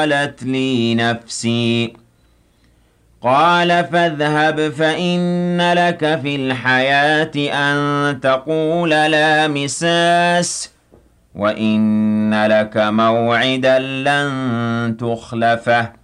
قالت لي نفسي. قال فاذهب فإن لك في الحياة أن تقول لا مساس وإن لك موعدا لن تخلفه